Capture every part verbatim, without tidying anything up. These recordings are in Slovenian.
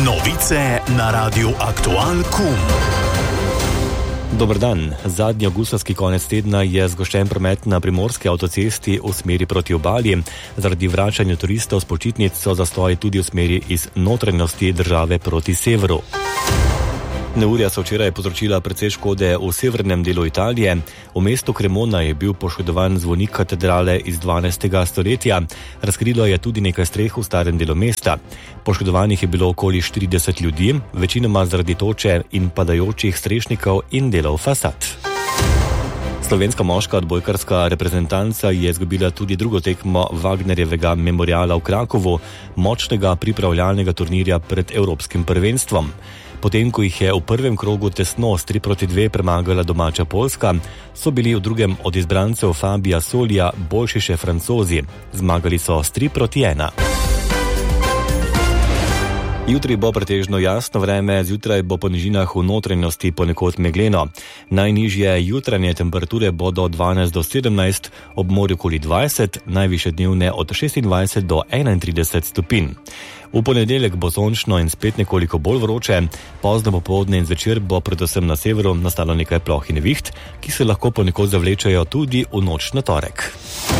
Novice na Radiu Aktual Kum. Dober dan. Zadnji avgustovski konec tedna je zgoščen promet na primorski avtocesti v smeri proti obali. Zaradi vračanja turistov s počitnic so zastoji tudi v smeri iz notranjosti države proti severu. Neurja so včeraj povzročila precej škode v severnem delu Italije. V mestu Cremona je bil poškodovan zvonik katedrale iz dvanajstega stoletja. Razkrilo je tudi nekaj streh v starem delu mesta. Poškodovanih je bilo okoli štirideset ljudi, večinoma zaradi toče in padajočih strešnikov in delov fasad. Slovenska moška odbojkarska reprezentanca je izgubila tudi drugo tekmo Wagnerjevega memoriala v Krakovu, močnega pripravljalnega turnirja pred evropskim prvenstvom. Potem, ko jih je v prvem krogu tesno s tri proti dve premagala domača Poljska, so bili v drugem od izbrancev Fabija Solija boljši še Francozi. Zmagali so s tri proti ena. Jutri bo pretežno jasno vreme, zjutraj bo po nižinah v notranjosti ponekod megleno. Najnižje jutranje temperature bodo od dvanajst do sedemnajst, ob morju okoli dvajset, najvišje dnevne od šestindvajset do enaintrideset stopinj. V ponedeljek bo sončno in spet nekoliko bolj vroče, pozno popoldne in zvečer bo predvsem na severu nastalo nekaj ploh in neviht, ki se lahko ponekod zavlečejo tudi v noč na torek.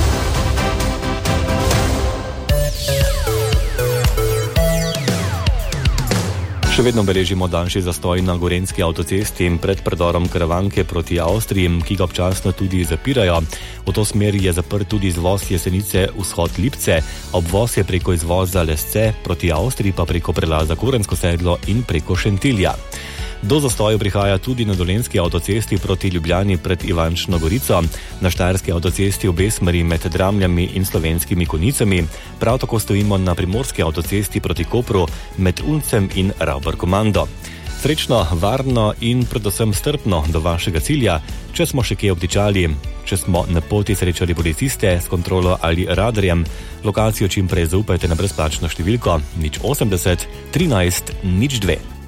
Še vedno beležimo daljši zastoj na gorenjski avtocesti pred predorom Karavanke proti Avstriji, ki ga občasno tudi zapirajo. V to smer je zaprt tudi izvoz Jesenice vzhod Lipce, obvoz je preko izvoza Lesce proti Avstriji pa preko prelaza Korensko sedlo in preko Šentilja. Do zastoju prihaja tudi na dolenjski avtocesti proti Ljubljani pred Ivančno Gorico, na štajerski avtocesti v obe smeri med Dramljami in Slovenskimi Konjicami, prav tako stojimo na primorski avtocesti proti Kopru med Uncem in Ravbar-Komando. Srečno, varno in predvsem strpno do vašega cilja, če smo še kje obtičali, če smo na poti srečali policiste s kontrolo ali radarjem, lokacijo čim prej zaupajte na brezplačno številko nič osemdeset trinajst nič dve.